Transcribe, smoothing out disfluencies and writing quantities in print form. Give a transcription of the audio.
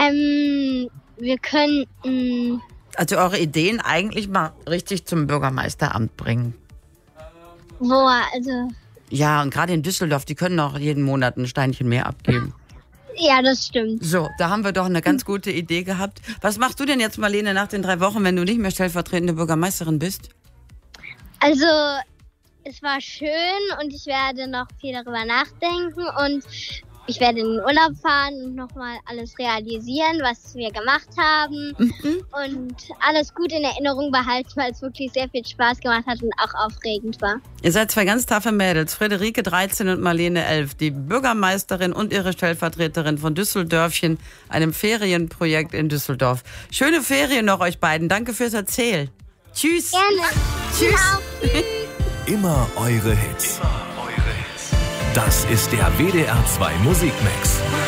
Wir könnten... Also eure Ideen eigentlich mal richtig zum Bürgermeisteramt bringen. Also... Ja, und gerade in Düsseldorf, die können auch jeden Monat ein Steinchen mehr abgeben. Ja, das stimmt. So, da haben wir doch eine ganz gute Idee gehabt. Was machst du denn jetzt, Marlene, nach den 3 Wochen, wenn du nicht mehr stellvertretende Bürgermeisterin bist? Also, es war schön und ich werde noch viel darüber nachdenken und ich werde in den Urlaub fahren und nochmal alles realisieren, was wir gemacht haben und alles gut in Erinnerung behalten, weil es wirklich sehr viel Spaß gemacht hat und auch aufregend war. Ihr seid 2 ganz taffe Mädels, Friederike 13 und Marlene 11, die Bürgermeisterin und ihre Stellvertreterin von Düsseldörfchen, einem Ferienprojekt in Düsseldorf. Schöne Ferien noch euch beiden, danke fürs Erzählen. Tschüss. Gerne. Tschüss. Immer eure Hits. Das ist der WDR 2 Musikmix.